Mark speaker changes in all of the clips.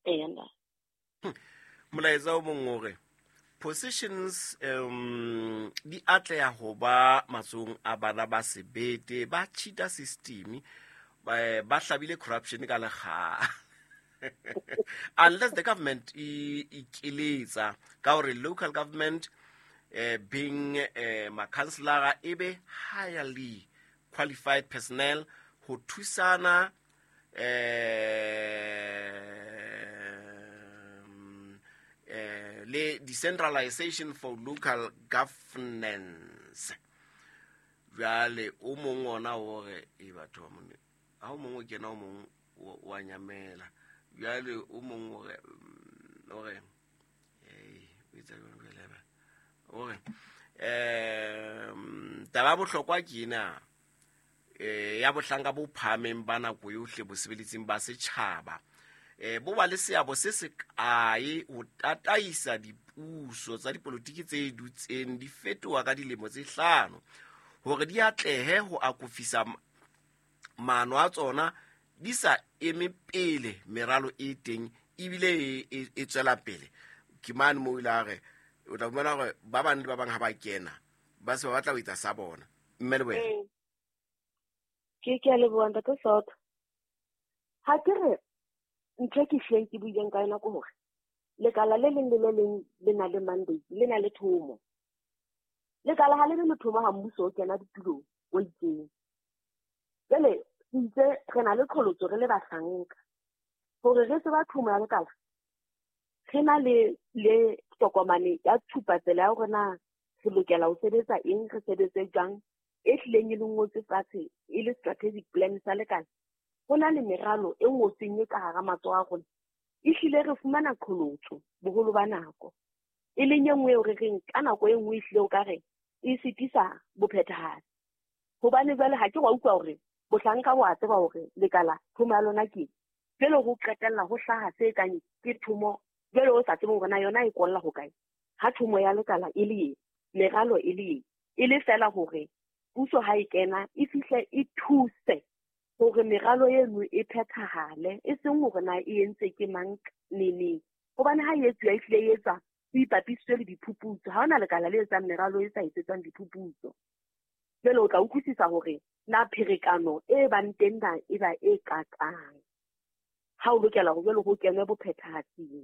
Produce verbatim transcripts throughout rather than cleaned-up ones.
Speaker 1: ena
Speaker 2: molaetsa o mongwe gore positions um di atleya go ba matsong a bana ba sebete ba cheater system ba ba hlabile corruption ka lega unless the government ikiletsa ka gore local government uh, being uh, ma councillor ebe highly qualified personnel go thusana uh, uh, le decentralization for local governance jale o mongwe ona hore e batho ba mone a o mongwe ke na o mongwe wa nyamela jale o mongwe hore eh itse go leba hore um taba bohlokwa ke ina eh ya bohlanga bo phameng bana go yohle bo sebeletseng ba setšhaba eh bo ba le seabo se se kae o tataisa dipuso tsa dipolitiki tse dutseng di fetoa ka dilemo tse hlano hore di atlehe ho akofisa mano a tsona di sa eme pele meralo e teng ebile e tswela pele ke man mo ilare o tla bona gore ba bang ba bang ha ba kena ba se ba batla go itsa sa bona mme le wena
Speaker 1: ke ke le bona ka sot ha ke re ntse ke hleng ke buileng ka ena go hore lekala le leng le le leng le na le mandate le na le thomo lekala ha le le thomo ha mmuso o kena ditulong o itseng jale itse re na le kholotso re le bahlanka gore re se ba thomo ya lekala re na le le tokomane ya tshupatsela ya gore na re lokela ho sebetsa eng re sebetse jang e hlileng e le ngotse fatshe e le strategic plan sa lekala go na le meralo e ngotseng e ka hara matsoa a rona e hlile re fumana kholotso bogolo ba nako e le nngwe e re reng ka nako e nngwe e hlile o ka re e sitisa bophethahatsi hobane jale ha ke go utlwa hore bohlanka bo a tseba hore lekala thomo ya lona ke pele go qetella go hlaha se kanye ke thomo jale o sa tsebe hore na yona e kolla ho kae ha thomo ya lekala e le meralo e le e le fela hore puso ha e kena e fihle e thuse hore meralo eno e phethahale e seng hore na e entse ke mang nene hobane ha e etsuwa e hlile e etsa e ipapisitswe le diphuputso ha ona lekala le etsang meralo e sa etsetswang diphuputso jale o tla utlwisisa hore na pherekano e bang teng na e ba e kakang ha o lokela go jalo go kenwe bophethahatsing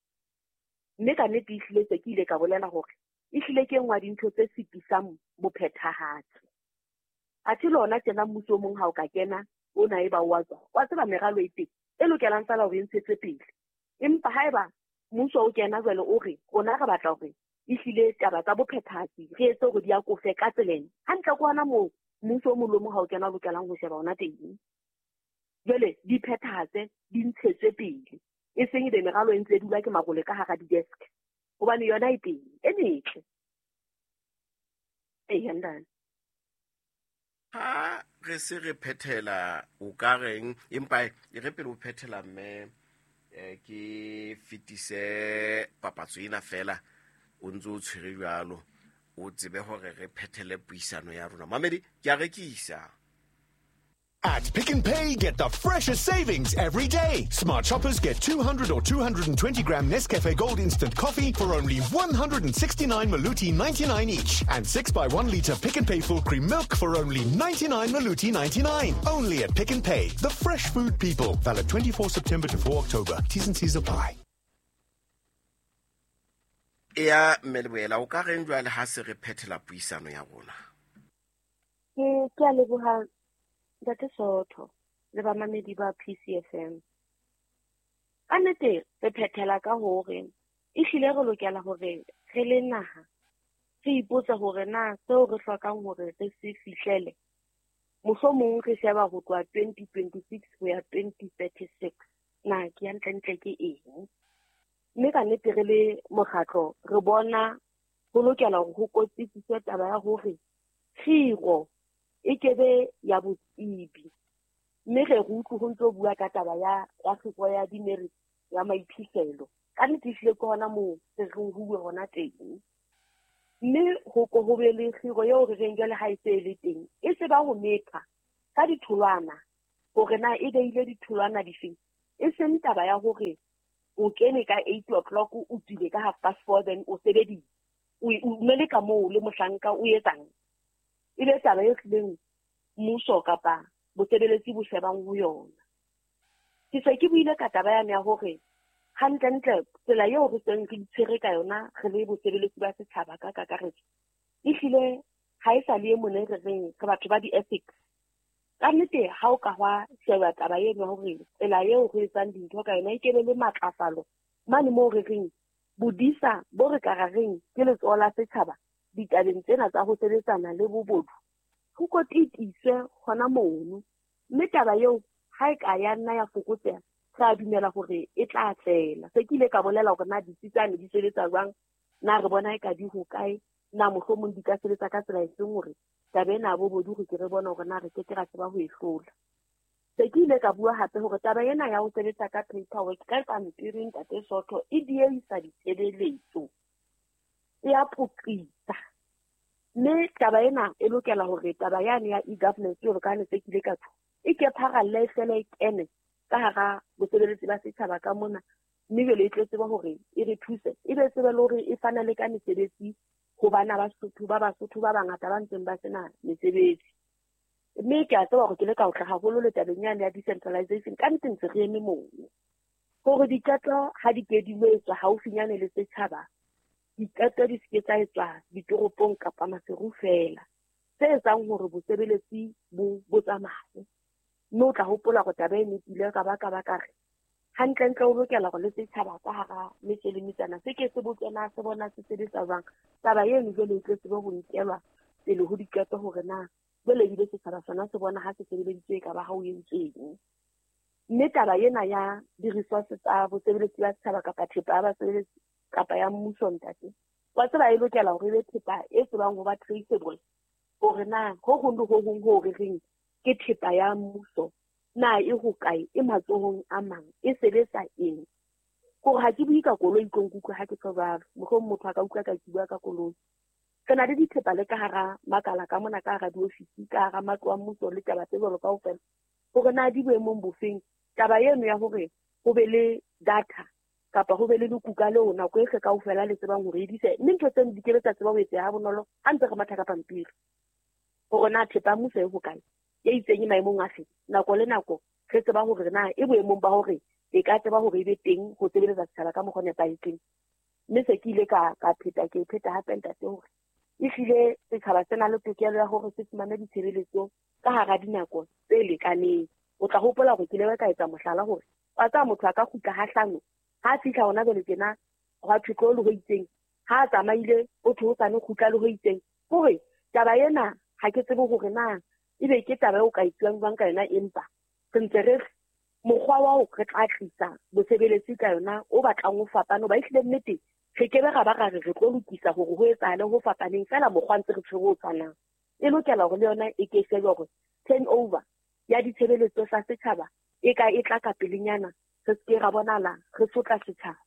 Speaker 1: mme ka nnete e hlile se ke ile ka bolela hore e hlile ke ngwa dintho tse sitisang bophethahatsi a thi lona tjena mmuso mong ha o ka kena o na e ba wa tswa wa tseba meralo e teng e lokelang tsala hore e ntshetse pele empa haeba mmuso o kena jwale o re ona re batla hore e hlile taba tsa bophethahatsi re etse hore di a kofe ka tseleng hantle go hana mo mmuso o molomo ha o kena lokelang go sheba ona teng jwale di phethahatse di ntshetswe pele e seng e meralo e ntse dula ke magole ka hara di-desk hobane yona e teng e metle e yandana
Speaker 2: ha re se re phethela o ka reng empa e re pele o phethela mme eh ke fitise papatso ina fela o ntse o tshwere jalo o tsebe hore re phethele puisano ya rona mamedi ke a rekisa.
Speaker 3: At Pick n Pay, get the freshest savings every day. Smart shoppers get two hundred or two hundred twenty gram Nescafe Gold Instant Coffee for only one hundred sixty-nine Maluti ninety-nine each. And six by one litre Pick n Pay full cream milk for only ninety-nine Maluti ninety-nine. Only at Pick n Pay, the fresh food people. Valid twenty-fourth September to fourth October. T's and C's apply.
Speaker 2: Ya melwela o ka reng jwale ha se re phethela puisano ya rona.
Speaker 1: ke ke a leboha Date Sotho le ba mamedi ba P C F M a nete re phethela ka hore e hlile re lokela hore re le naha re ipotsa hore na seo re hlokang hore re se fihlele mohlomong re sheba go tloa twenty twenty-six go ya twenty thirty-six na ke ya ntlentle ke eng mme ka nete re le mokgatlo re bona go lokela go go kotsisitswe taba ya hore khiro e kebe ya botsibi mme re go utlwe go ntse bua ka taba ya ya khiro ya dineri ya maiphihlelo ka nnete hlile ke hona mo re re go bua hona teng mme go go go be le khiro yo re reng jale ha e se le teng e se ba go meka ka ditholwana gore na e beile ditholwana di fe e seng taba ya hore o kene ka eight o'clock o tsile ka half past four then o sebedise o mmele ka moo le mohlanka o etsang ile taba e tleng mmuso kapa bosebeletsi bo shebang ho yona ke se ke buile ka taba ya hore hantle tsela eo re seng re itshwere ka yona re le bosebeletsi ba setjhaba ka kakaretso e hlile ha e sa le mone re reng ke batho ba di-ethics ka nnete ha o ka hwa sheba taba eno hore tsela eo re etsang dintho ka yona e kebe le matlafalo mane moo re reng bodisa bo re ka rareng ke letsoho la setjhaba ditabeng tsena tsa ho sebetsana le bobodu ho kotitiswe hona mono mme taba eo ha e ka ya nna ya fokotseha ra dumela hore e tla tsela se kile ka bolela hore na disitsane di sebetsa jwang na re bona e ka di ho kae na mohlomong di ka sebetsa ka tsela e seng hore tabe na bobodu go ke re bona hore na re ke tira se ba ho e hlola se kile ka bua hape hore taba ena ya ho sebetsa ka paperwork ka pampiring ka tesotho e diehisa ditshebeletso e a putlisa mme taba ena e lokela hore taba yane ya e-governance yo ka ne se kile ka thu e ke pharalle fela e kene ka hara bosebeletsi ba setjhaba ka mona mme jwale e tletse ba hore e re thuse e be tsebe le hore e fana le ka mesebetsi ho bana ba Sotho ba Basotho ba bangata ba ntseng ba sena mesebetsi mme ke a tseba hore ke le ka o tla haholo le tabeng yane ya decentralization ka ntse ntse re eme moo hore diketlo ha di ke di wetswa haufinyane le setjhaba diketlo di se tsa etswa ditoropong kapa maseru fela se etsang hore bosebeletsi bo bo tsamaye no tla hopola go tabe ne ile ka ba ka ba ka re hantle ntle o lokela go le setjhaba ka hara metselemisana se ke se botsena se bona se sebetsa jwang taba eno jwale e tletse bo go nkelwa pele ho diketo hore na jwale di setjhaba sona se bona ha se sebeleditswe ka ba ha o entseng mme taba ena ya di-resources tsa bosebeletsi ba setjhaba kapa thepa ba sebeletsi kapa ya mmuso ntate wa tseba e lokela hore e be thepa e tsebang ho ba traceable hore na ho hong le ho hong ho re reng ke thepa ya mmuso na e ho kae e matsohong a mang e sebetsa eng gore ha ke bui ka koloi ikonkukwe ha ke tsoba mo motho a ka utlwa ka bua ka koloi ke na le dithepa le ka hara makala ka mona ka hara diofisi ka hara matlo a mmuso le taba tse jwalo kaofela gore na di boemong bofeng taba eno ya hore ho be le data kapa ho be le lekuka leo nako e se kaofela le tsebang hore e dise mme ntho tseno di ke tsa tseba ho etsa ha bonolo ha ntse re matha ka pampiri gore na thepa mmuso e ho kae e itseng maemong a fetsa nako le nako re tseba hore na e boemong ba hore e ka tseba hore e be teng go sebeletsa setjhaba ka mokgwa nepahetseng mme se ke ile ka ka pheta ke pheta hape ntate hore e hlile setjhaba sena le tokelo ya hore se fumane ditshebeletso ka hara dinako tse lekaneng o tla hopola hore ke le ka etsa mohlala hore wa tsa motho a ka kgutla ha hlano ha fihla hona jwale tjena wa thutlo le ho itseng ha tsamaile o thotsane kgutla le ho itseng hore taba ena ha ke tsebe hore na e be ke taba o ka itsuang bang ka yona empa sentse re mokgwa wa o re tla tlisa bosebeletsi ka yona o batlang ho fapana ba ihlile nnete re ke be ga ba ga re tlo lokisa hore ho etsahale ho fapaneng fela mokgwa ntse re tshwere o tshwanang e lokela hore le yona e ke shebe hore turn over ya ditshebeletso tsa setjhaba e ka e tla ka pelenyana re se ra bonala re sotla setjhaba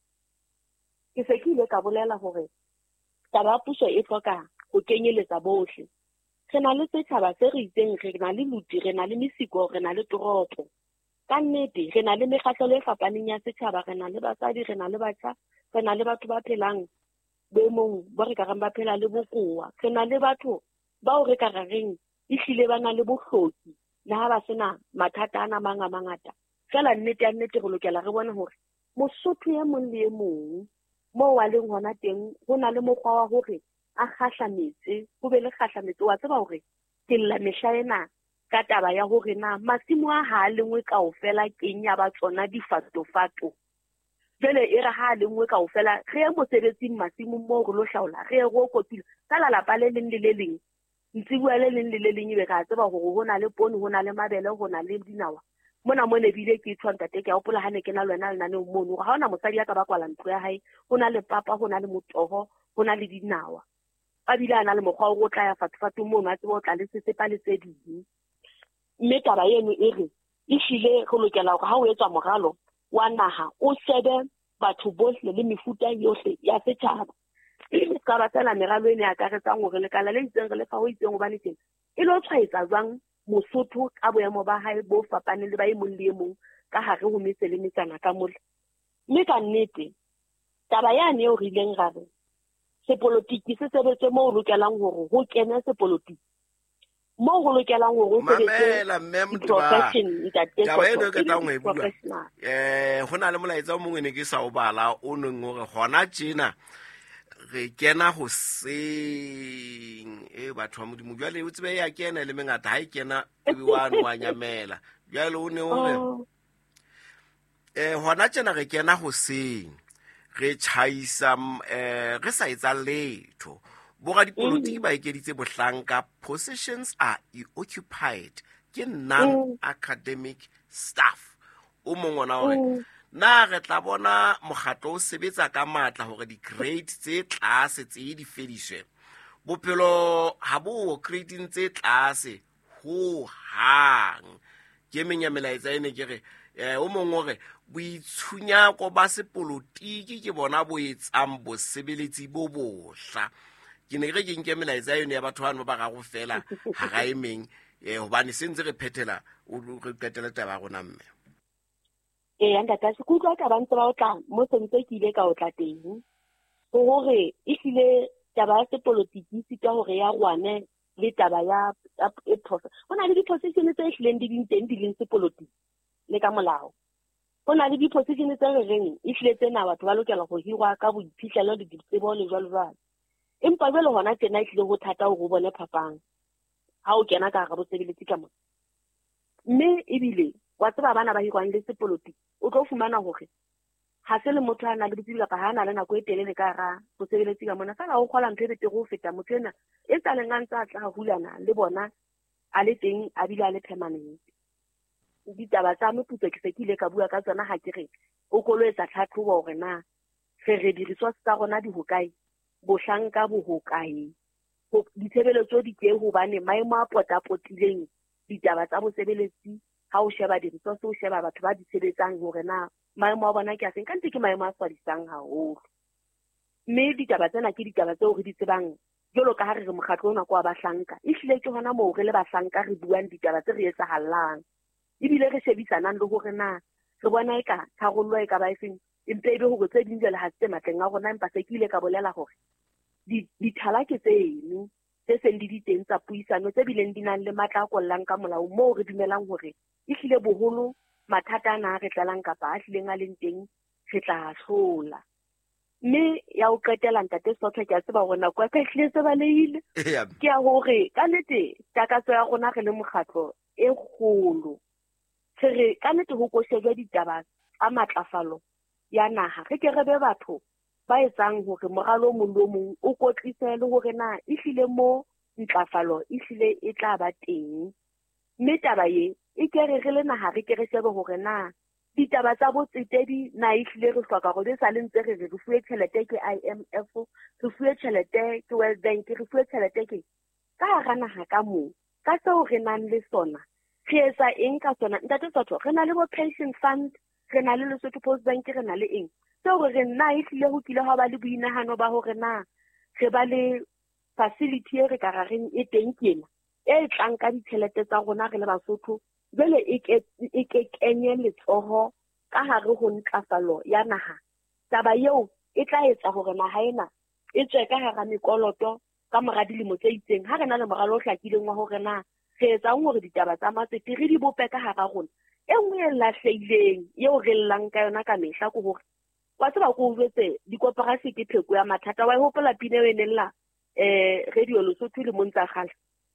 Speaker 1: ke se ke ile ka bolela hore taba puso e hloka go kenyeletsa bohle re na le setjhaba se re itseng re na le luti re na le mesiko re na le toropo ka nnete re na le mekgatlho e fapaneng ya setjhaba re na le basadi re na le batjha re na le batho ba phelang boemong bo re ka reng ba phela le bokoa re na le batho bao re ka reng e hlile ba na le bohloki le ha ba sena mathata ana manga mangata fela nnete ya nnete re lokela re bona hore Mosotho ya mong le e mong mo wa leng hona teng ho na le mokgwa wa hore a kgahlametse ho be le kgahlametse wa tseba hore ke lla mehlaena ka taba ya hore na masimo a ha lengwe kaofela keng ya ba tsona difatofato jele e re ha lengwe kaofela re ya mosebetsing masimo mo re lo hlaola re go kotile sala la pale leng le le leng ntsi bua le leng le le leng be ga tseba hore ho na le pone ho na le mabele ho na le dinawa mona mo ne bile ke tshwanta te ke a opola hane ke na lwena le nane mono ga ona mosadi ya ka ba kwala ntlo ya hae ho na le papa ho na le motoho ho na le dinawa a bile ana le mokgwa o tla ya fatfatso mo ma tsebo tla le sesepa le tse ding mme taba yeno e re e hlile go lokela go ha o etsa moralo wa naha o shebe batho bohle le mefuta yohle ya setjhaba ka ba tsela meralo ene ya ka re tsang hore le kala le itseng re le fa ho itseng ho bane teng e lo tshwaetsa jwang Mosotho ka boemo ba hae bo fapane le ba e mong le e mong ka hare ho metse le metsana ka mola mme ka nnete taba yane eo re ileng ra re sepolotiki se sebetse mo o lokelang hore ho kene sepolotiki mo ho lokelang hore o sebetse profession ntate
Speaker 2: taba eno ke tla ngwe bua eh hona le molaetsa o mongwe ne ke sa o bala o neng hore gona tjena re kena ho seng e batho ba modimo jwale o tsebe ya kena le mengata ha e kena e one wa nyamela jwale o ne o re eh hona tjena re kena ho seng re chaisa eh re sa etsa letho bo ga dipolitiki ba ekeditse bohlanka positions are occupied ke non academic staff o mongona hore na re tla bona mogatlo o sebetsa ka matla hore di grade tse tlase tse di fediswe bophelo ha bo grading tse tlase ho hang ke menyamela etsa ene ke re eh o mongwe hore boitshunyako ba sepolotiki ke bona bo etsang bo sebeletsi bo bohla ke ne re ke nke melaetsa yone ya batho bana ba ga go fela ha ga emeng eh hobane sentse re phethela o re qetela taba rona mme
Speaker 1: e anga ka se kutlwa ka bantse ba o tla mo sentse ke ile ka o tla teng go hore e hlile taba ya sepolotiki se ka hore ya rwane le taba ya e prof bona le di position tse hlileng di ding teng di leng sepolotiki le ka molao bona le di position tse re reng e hlile tsena batho ba lokela go hirwa ka boiphihlelo le ditsebo le jwalo jwalo empa jwale hona tena e hlile go thata go bone phapang ha o kena ka ga bosebeletsi ka mo mme ebile wa tseba bana ba hirwang le sepolotiki o tlo fumana hore ha se le motho a na le botsebi kapa ha na le nako e telele ka ga bosebeletsi ka mona fela o kgola ntho e bete go feta motho ena e tsa le ngantsa tla hulana le bona a le teng a bila le permanent ditaba tsa moputso ke se ke ile ka bua ka tsona ha ke re o kolo etsa tlhatlhobo hore na re re diriswa tsa rona di hokae bohlanka bo hokae go ditshebeletso di ke hobane maemo a potapotileng ditaba tsa bosebeletsi ha o sheba diriswa o sheba batho ba di sebetsang hore na maemo a bona ke a seng ka ntse ke maemo a swadisang haholo mme ditaba tsena ke ditaba tseo re di tsebang jolo ka ha re re mokgatlo ona kwa ba hlanka e hlile ke hona moo re le ba hlanka re buang ditaba tse re etsahallang ebile re shebisanang le hore na re bona e ka tharollo e ka ba efeng empe ebe hore tse dingwe le ha tse matleng a rona empa se ke ile ka bolela hore di dithala ke tseno tse seng di diteng tsa puisano tse bileng di nang le matla a kollang ka molao moo re dumelang hore e hlile boholo mathata ana re tlalang kapa a hlileng a leng teng re tla hlola mme ya o qetela ntate Sotho ke a tseba hore nako ka hlile se balehile ke a hore ka nete takatso ya rona re le mokgatlo e kgolo re ka nete ho koshejwe ditaba tsa matlafalo ya naha re ke re be batho ba etsang hore moralo o mong le o mong o kotlise le hore na e hlile mo ntlafalo e hlile e tla ba teng mme taba ye e ke re re le naha re ke re shebe hore na ditaba tsa botsetedi na e hlile re hloka go sa le ntse re re fuwe tšhelete ke I M F re fuwe tšhelete ke World Bank re fuwe tšhelete ke ka ga naha ka moo ka tseo re nang le sona re etsa eng ka sona ntate Sotho re na le bo pension fund re na le Lesotho Post Bank re na le eng tseo re nna e hlile ho kile ha ba le boinahano ba hore na re ba le facility e re ka rareng e teng kena e tlang ka ditšhelete tsa rona re le Basotho jwale e ke e ke kenye letsoho ka hare ho ntlafalo ya naha taba yeo e tla etsa hore naha ena e tswe ka hara mekoloto ka mora dilemo tse itseng ha re na le moralo o hlakileng wa hore na re etsang hore ditaba tsa matsete re di bope ka hara rona e nngwe e lahlehileng eo re llang ka yona ka mehla ko hore wa tseba ko utlwetse dikoporasi ke pheko ya mathata wa e hopola pine e nella eh radio Lesotho le montsa kgala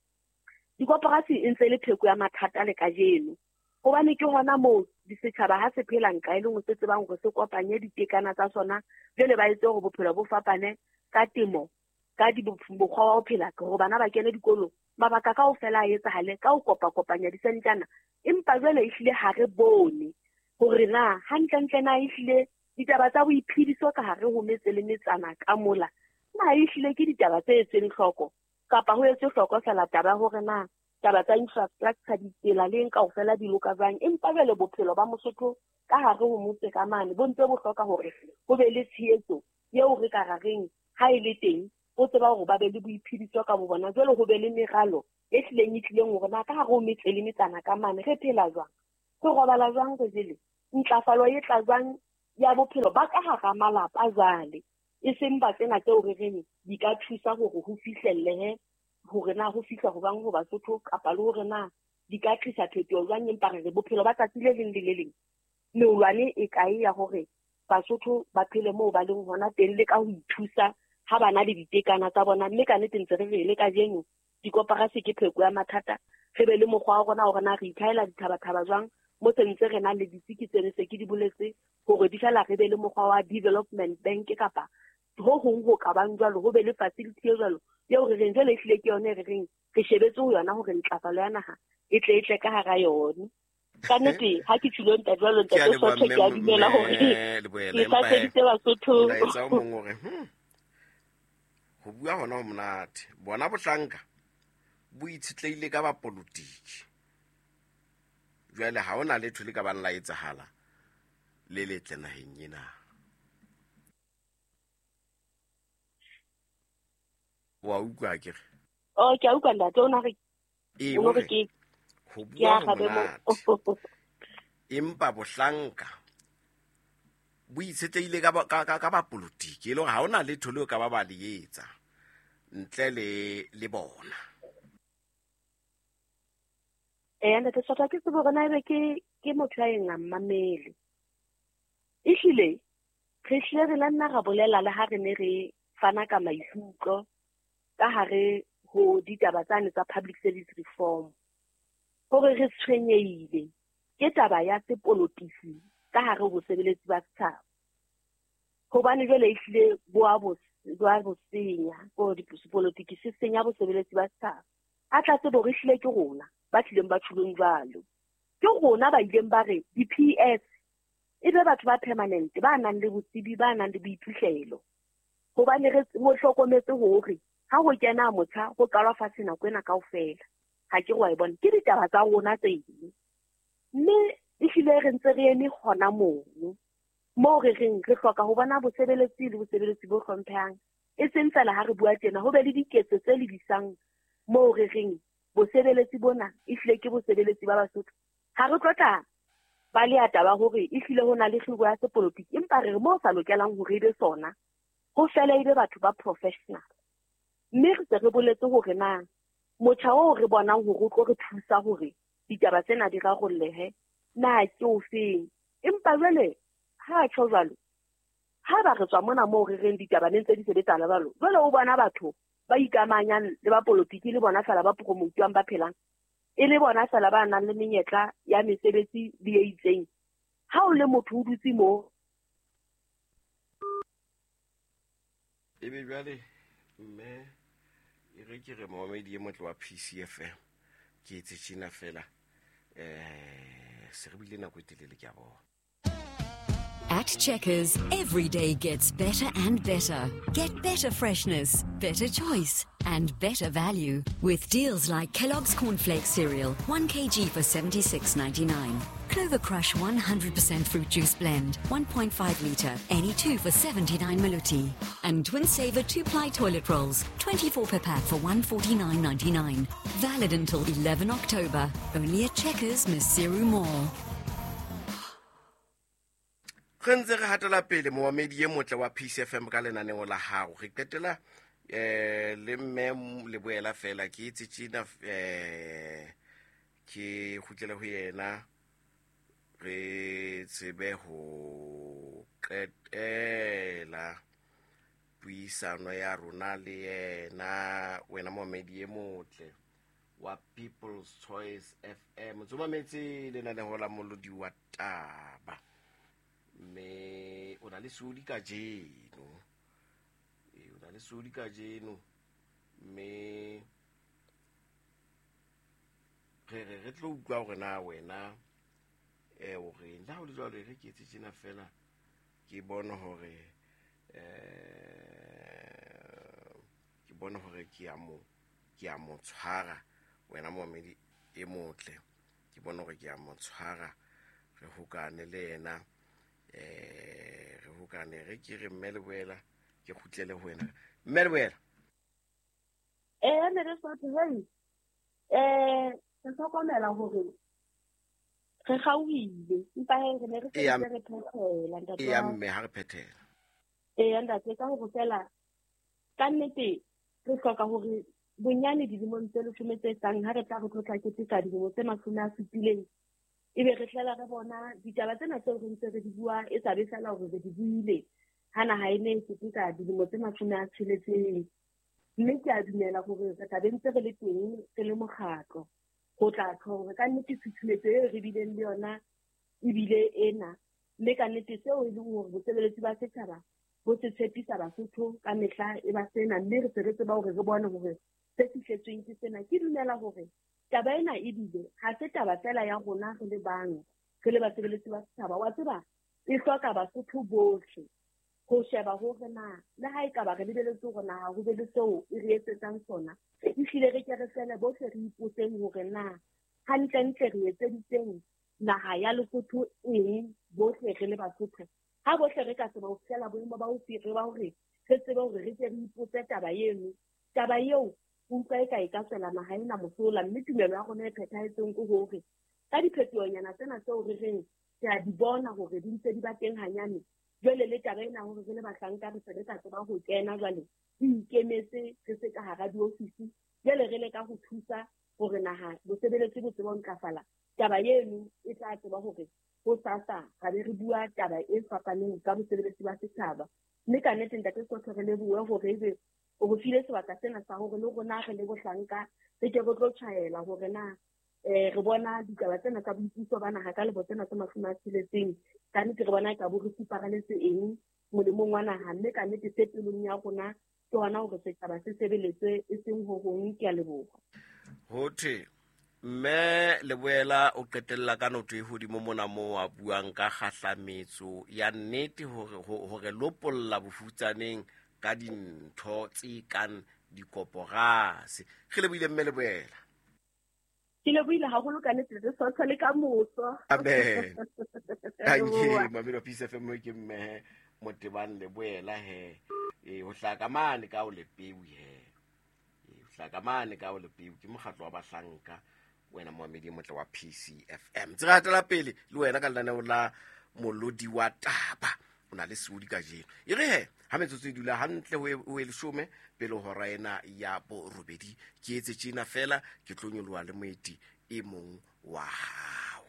Speaker 1: dikoporasi e ntse le pheko ya mathata le ka jeno hobane ke hona moo di setjhaba ha se phela nka ile ngo se tsebang go se kopanye ditekana tsa sona le le ba itse go bophelo bo fapane ka temo ka di bokgwa wa phela go bana ba kene dikolo mabaka ka o fela a etsa hale ka o kopa kopanya di sentjana empa jwale e hlile ha re bone hore na hantlentle na e hlile ditaba tsa boiphediso ka hare ho metse le metsana ka mola na e hlile ke ditaba tse etseng hloko kapa ho etse hloko fela taba hore na taba tsa infrastructure di tsela le nka o fela di loka jwang empa jwale bophelo ba Mosotho ka hare ho motse ka mane bo ntse bo hloka hore ho be le tshehetso yeo re ka rareng ha ile teng o tseba hore ba be le boiphediso ka bo bona jwale ho be le meralo e hlileng e tlileng hore na ka hare ho metse le metsana ka mane re phela jwang go robala jwang re jele ntlafalo e tla jwang ya bophelo ba ka hara malapa jwale e seng ba tsena tseo re reng di ka thusa hore ho fihlelle he hore na ho fihla ho bang ho Basotho kapa le hore na di ka tlisa phetoho jwang empa re bophelo ba tsatsi le leng le le leng neolwane e kae ya hore Basotho ba phele moo ba leng hona teng le ka ho ithusa ha bana le ditekana tsa bona mme ka nnete ntse re re le ka jeno dikopara se ke pheko ya mathata re be le mokgwa wa rona hore na re ithaela dithabathaba jwang mo tse re na le ditiki tsene se ke di boletse hore di fela re be le mokgwa wa development bank kapa ho hong ho ka bang jwalo ho be le facility e jwalo yeo re reng jwale e hlile ke yone re reng re shebetse ho yona hore ntlafalo ya naha e tle e tle ka hara yone ka nnete ha ke tshilo nta jwalo nta tse sotlhe ke a dumela hore ke sa tsheditse Basotho
Speaker 2: la etsa mo ngore ho bua hona ho monate bona Bohlanka bo itshitleile ka ba politiki jwale ha ona le thole ka bana la etsahala le letle naheng ena wa utlwa ke
Speaker 1: o ke a utlwa ntate o na re
Speaker 2: e
Speaker 1: o re ke
Speaker 2: ho bua ho monate empa Bohlanka bo itshetleile ka ba- ka ka ka ba politiki e le hore ha ona le thole ka ba ba le etsa ntle le le bona
Speaker 1: eh ntate sotha ke se bona ebe ke ke motho a eng a mmamele e hlile re hlile re la nna ra bolela le ha re ne re fana ka maikutlo ka hare ho ditaba tsane tsa public service reform hore re tshwenyeile ke taba ya sepolotiki ka hare ho sebeletsi ba setjhaba hobane jwale e hlile bo a bo ba bo senya go dipolotiki se senya bo sebeletsi ba setjhaba a tla tse bo re hlile ke rona ba tlileng ba tshulong jwalo ke rona ba ileng ba re di-P S e be batho ba permanent ba nang le botsebi ba nang le boiphihlelo hobane re mo hlokometse hore ha ho kena motha go qalwa fatshe nako ena kaofela ha ke go a bona ke ditaba tsa rona tse ding mme e hlile re ntse re eme gona moo mo re reng re hloka ho bona bosebeletsi le bosebeletsi bo hlomphang e seng fela ha re bua tjena ho be le diketso tse lebisang mo re reng bosebeletsi bona e hlile ke bosebeletsi ba Basotho ha re tlotla ba le ata ba hore e hlile ho na le kgiro ya sepolotiki empa re mo sa lokelang ho re be sona ho fela ile batho ba professional mme re se re boletse hore na motjha o re bonang hore o tlo re thusa hore ditaba tsena di rarollehe na ke o feng empa jwale ha tsho jwalo ha ba re tswa mona mo re reng ditaba ne ntse di sebetsa la balo jwale o bona batho ba ikamanyang le ba politiki le bona fela ba promotiwang ba phelang e le bona fela ba nang le menyetla ya mesebetsi le e itseng ha o le motho o dutse mo
Speaker 2: e be jwale mme e re ke re moemedi e motle wa P C F M ke etse tshina fela eh se re bile nako e telele ke a bona.
Speaker 4: At Checkers, every day gets better and better. Get better freshness, better choice, and better value. With deals like Kellogg's Cornflakes cereal, one kilogram for seventy-six ninety-nine. Clover Crush one hundred percent fruit juice blend, one point five litre, any two for seventy-nine maluti. And Twin Saver two-ply toilet rolls, twenty-four per pack for one forty-nine ninety-nine. Valid until eleven October. Only at Checkers, Masiru Mall.
Speaker 2: Re ntse re hatela pele moemedi e motle wa P C F M ka lenaneo la hao re qetela eh le mme le boela fela ke itse tshina eh ke khutlele ho yena re tsebe ho qetela puisano ya rona le yena wena moemedi e motle wa People's Choice F M tsoma metsi le lenaneo la molodi wa taba me o na le sudi ka jeno e o na le sudi ka jeno me re re re tlo utlwa gore na wena e o re nna o le jwalo re ke tse tsena fela ke bona hore eh ke bona hore ke a mo ke a mo tshwara wena moemedi e motle ke bona hore ke a mo tshwara re hokane le yena eh re hokane re ke re mmele boela ke khutlele ho wena mmele boela
Speaker 1: eh ne re sa tshe eh se sokomela hore re gauile empa he re ne re
Speaker 2: Eya,
Speaker 1: se re phethela ntate
Speaker 2: e ya
Speaker 1: wa
Speaker 2: mme ha re phethela
Speaker 1: ee ntate ka go fela ka nnete re hloka gore bonyane dilemong tse lesome tse tlang ha re tla re tlotla keteka dilemo tse masome a supileng ebe re hlela re bona ditaba tsena tseo re ntse re di bua e tla be fela gore re di buile ha naha e ne e keteka dilemo tse masome a tsheletseng mme ke a dumela gore re tla be ntse re le teng re le mokgatlo go tla tlho gore ka nnete tshusumetso e re bileng le yona ebile ena mme ka nnete seo e leng gore bosebeletsi ba setšhaba bo se tshepisa Basotho ka mehla e ba sena mme re se re tseba gore re bone gore se fihletsweng ke sena ke dumela gore taba ena e bile ga se taba fela ya rona re le bang re le basebeletsi ba setšhaba wa tseba e hloka Basotho bohle go sheba gore na le ha e ka ba re lebeletse gore na go be le seo e re etsetsang sona ehlile re ke re fele bohle re ipotseng gore na hantlentle re etseditseng naha ya Lesotho eng bohle re le Basotho ha bohle re ka tseba ho fela boemo ba ho fire ba hore re tsebe hore re ke re ipotse taba eno taba eo o utlwa e ka e ka tswela naha ena mosola mme tumelo ya rona e phethahetseng ke hore ka diphetohonyana tsena tseo re reng ke a di bona hore di ntse di ba teng hanyane jwale le taba ena hore re le bahlanka re se re ka tseba ho kena jwale re ikemetse re se ka hara diofisi jwale re le ka ho thusa hore naha bosebeletsi bo tseba ho ntlafala taba eno e tla tseba hore ho sasa ga be re bua taba e fapaneng ka bosebeletsi ba setšhaba mme ka nnete ntate Sotho re lebohe hore ebe o go file sebaka sena sa hore le rona re le bohlanka re ke re tlo tjhaela hore na eh re bona ditaba tsena tsa boipuso ba naha ka lebo tsena tse masome a tsheletseng ka nnete re bona ka bo re fupareletse eng molemong wa naha mme ka nnete se pelong ya rona ke hona hore setjhaba se sebeletse e seng ho hong ke a leboga
Speaker 2: hothe mme le boela o qetella ka noto e hodimo mona mo a buang ka kgahlametso ya nnete hore hore lopolla bofutsaneng ka dintho tse kang dikoporasi ge le buile mme le boela
Speaker 1: ke le buile haholo ka nnete re Sotho le ka moso
Speaker 2: amen anye mamelo Peace F M ke mme motebang le boela he e ho hlaka mane ka o le peu he e ho hlaka mane ka o le peu ke mokgatlo wa bahlanka wena moamedi motle wa P C F M tse ratela pele le wena ka lana la molodi wa taba ona le sudi ka jeno e re he ha metsotso e dula hantle ho e leshome pele hora ena ya bo robedi ke etse tjena fela ke tlonyoloa le moeti e mong wa hao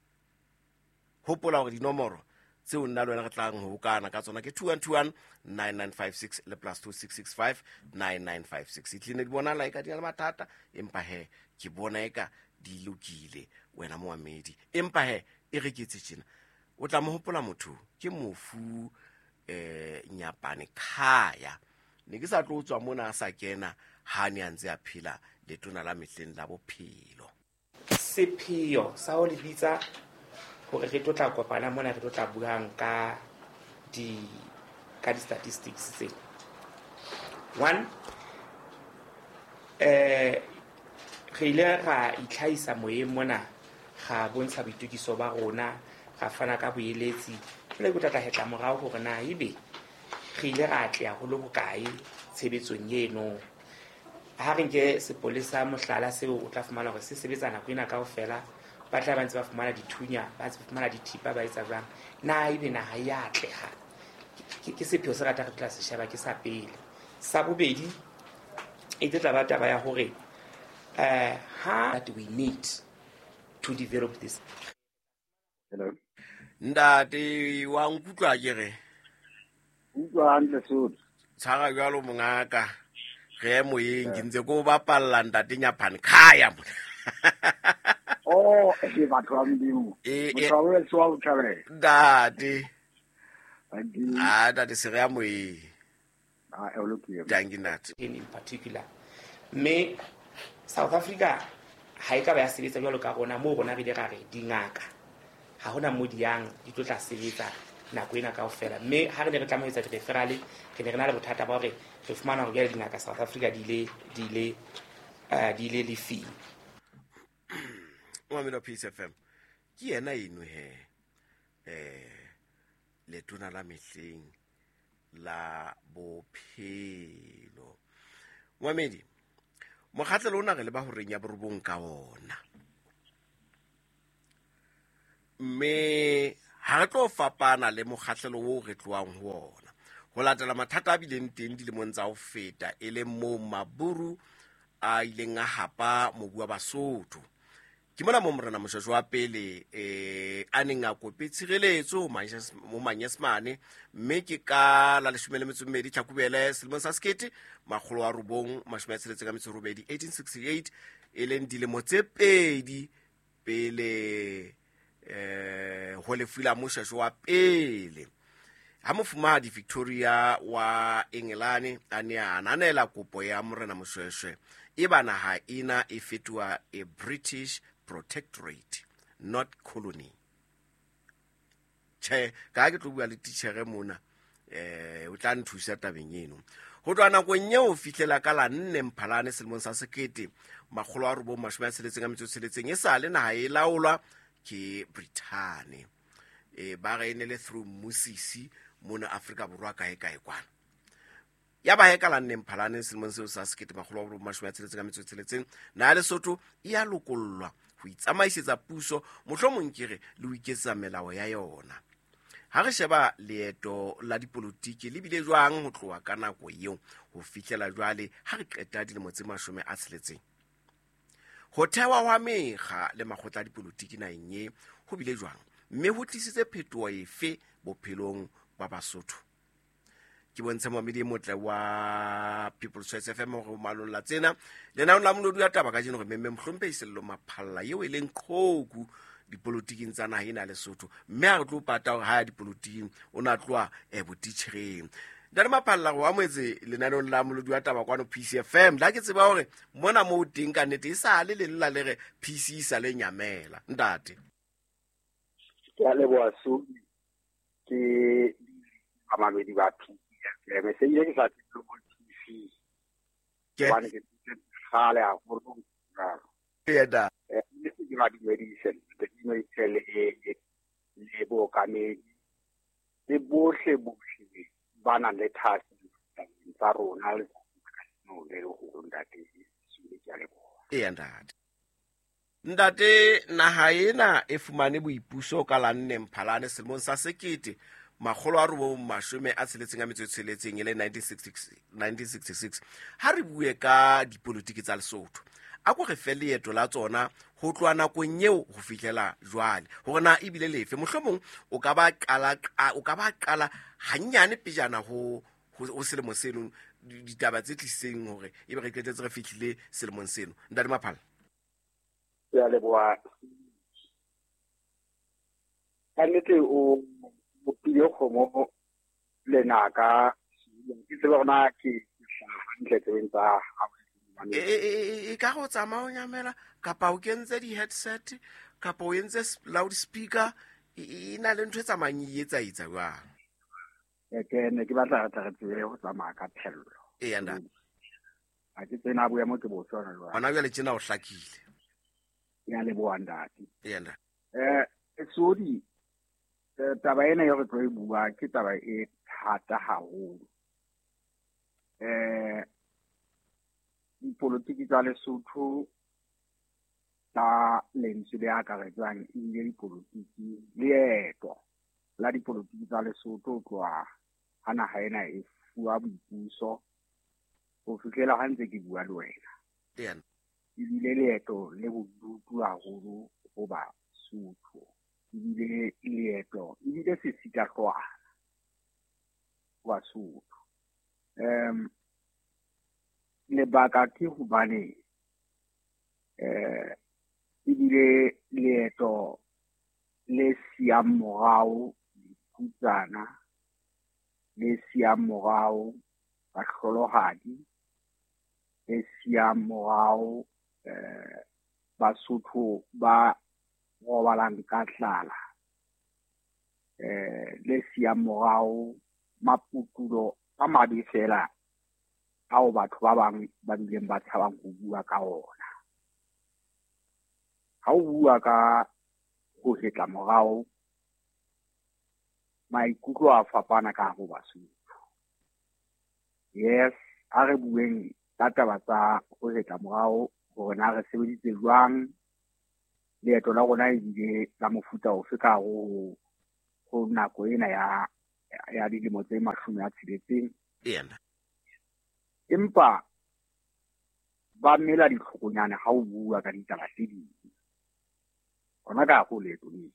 Speaker 2: hopola hore dinomoro tseo nna le wena re tlang ho kana ka tsona ke two one two one nine nine five six le plus two six six five nine nine five six itlhine di bona la eka di na le mathata empa he ke bona eka di lokile wena moamedi empa he e re ke tshena o tla mo hopola motho ke mofu eh Nyapane Khaya ne ke sa tlo tswa mona a sa kena ha ne a ntse a phela le tona la mehleng la bophelo
Speaker 5: sepheo sa ho le bitsa hore re tlo tla kopana mona re tlo tla buang ka di ka di statistics tse one eh re ile ra itlhaisa moyeng mona ga bontsha boitukiso ba rona ga fana ka boeletsi le go tla hetla morao hore na ibe re ile ra tla go lo bokae tshebetsong eno ha re nke sepolesa mohlala seo o tla fumana hore se sebetsana go ina kaofela ba tla ba ntse ba fumana dithunya ba ntse ba fumana dithipa ba etsa jwang na ibe na ha ya tleha ke sepheo se rata re tla se sheba ke sa pele sa bobedi e tla ba taba ya hore uh how that we need to develop this.
Speaker 6: Hello.
Speaker 2: Ndate wa nkutlwa ke re
Speaker 6: utlwa hantle sotho
Speaker 2: tshara jalo mongaka ge moyeng ke ntse go bapalla Ndate Nyapane Khaya mona
Speaker 6: oh e batho ba mdiu motho wa tswa o tshare
Speaker 2: Ndate
Speaker 6: andi
Speaker 2: ah Ndate se ya moyeng
Speaker 6: ah e lo ke
Speaker 2: dangi nat
Speaker 5: in particular me South Africa ha e ka ba ya sebetsa jwalo ka rona mo rona re di ga re dingaka ha hona modiang di tlo tla sebetsa nako ena kaofela mme ha re ne re tla mo etsa di-referral re ne re na le bothata ba hore re fumana hore di dingaka South Africa di ile di ile uh di ile le fee
Speaker 2: wa melo Peace F M ke yena eno he eh le tona la mehleng la bophelo moamedi mokgatlelo ona re le ba ho renya borobong ka ona mme ha re tlo fapana le mokgahlelo o re tloang ho ona ho latela mathata a bileng teng dilemong tsa ho feta e le mo Maburu a ileng a hapa mobu wa Basotho. Ke mona mo morena moshweshwe wa pele eh a neng a kope tshireletso mo Manyesemane, mme ke ka la leshome le metso e mmedi Tlhakubele selemong sa sekete makgolo a robong mashome a tsheletseng a metso e robedi eighteen sixty-eight, e leng dilemo tse pedi pele eh ho lefila moshweshwe wa pele. Ha mofumahadi Victoria wa Engelane a ne a ananela kopo ya morena moshweshwe, e bana ha ina e fetwa a British protectorate, not colony. Che ka ke tlo bua le titjhere mona eh o tla nthusa tabeng eno. Ho tloa nakong eo fihlela ka la nne Mphalane selemong sa sekete makgolo a robong mashome a tsheletseng a metso e tsheletseng, e sale naha e laolwa ke Britain. E ba re ene le through Mosisi mona Afrika Borwa ka e kae kwana. Ya ba heka la nne Mphalane selemong seo sa sekete makgolo a robong mashome a tsheletseng a metso e tsheletseng, na ya Lesotho e a lokollwa ho itsamaisetsa puso, mohlomong kere le ho iketsa melao ya yona. Ha re sheba leeto la dipolitiki le bile jwang ho tloha ka nako eo ho fihlela jwale ha re qeta dilemo tse mashome a tsheletseng. Ho thewa wa mekga le makgotla a dipolitiki naheng e ho bile jwang, mme ho tlisitse phetoho efe bophelong ba Basotho? Ke bontshe mamedi e motle wa People's Choice F M ho malolla tsena le na la molodi ya taba ka jeno re memme mhlompe isello maphalla eo e leng khoku dipolitiking tsa naha ena ya Lesotho, mme ha re tlo pata hore ha ya dipolitiking o na tloa e botitjhereng. Ntate Maphalla go ametse lenanong la molodi wa taba kwano P C F M, la ke tseba hore mona mo teng ka nnete e sale le lla le re P C sa le nyamela ntate.
Speaker 6: Ke a leboha su ke amamedi ba P C F M se ile ke sa tselo mo T V ke bana ke khale a go ra
Speaker 2: e da
Speaker 6: e ke ma di medicine ke di medicine e le bo kanedi le bohle bohle bana le thasi tsa rona le no le go ndate sule ke a leboha
Speaker 2: e ndate. Ntate naha ena e fumane boipuso ka la nne Mphalane selemong sa sekete makgolo a robong mashome a tsheletseng a metso e tsheletseng e le nineteen sixty-six. Ha re bue ka dipolitiki tsa Lesotho, a go re fe leeto la tsona ho tloa nakong eo ho fihlela jwale hore na e bile lefe, mohlomong o ka ba qala o ka ba qala hanyane pejana ho ho selemo seno ditaba tse tliseng hore e be re qetetse re fihlile selemong seno. Ntate Maphalla,
Speaker 6: ya leboha annete o bopile khomo le naka ke tsela bona ke hantle tsa
Speaker 2: e ka go tsamaya o nyamela kapa o kentse di headset kapa o entse loudspeaker e na le ntho e tsamayang e etsa etsa jwang?
Speaker 6: ke ne ke batla tla re tsebe go tsamaya ka thello
Speaker 2: e yanda
Speaker 6: a ke tsena boya mo ke botsona jwang
Speaker 2: bona jwale tsena o hlakile
Speaker 6: ya leboha ndati
Speaker 2: e yanda
Speaker 6: eh sodi taba ena yo re tlo e bua ke taba e thata haholo. eh dipolitiki tsa Lesotho ta lentswe le akaretswang e ile dipolitiki leeto la dipolitiki tsa Lesotho tloa ha naha ena e fuwa boipuso ho fihlela ha ntse ke bua le wena
Speaker 2: e yanda
Speaker 6: e bile leeto le bodutu haholo ho Basotho, e bile leeto e bile se sita hlwana Basotho. um lebaka ke hobane eh e bile leeto le siang morao dikutsana le siang morao bahlolohadi le siang morao eh Basotho ba robalang ka tlala eh le siang morao maputulo a mabe fela ao batho ba bang ba dileng ba tshabang go bua ka ona. Ha o bua ka go hetla morao maikutlo a fapana ka ho Basotho. Yes, a re bueng ka taba tsa go hetla morao gore na re sebeditse jwang leeto la rona e bile la mofuta ofe ka go go nako ena ya ya dilemo tse mashome a tsheletseng
Speaker 2: ena
Speaker 6: empa ba mmela ditlhokonyana ga o bua ka ditaba tse dingwe gona ka go leeto le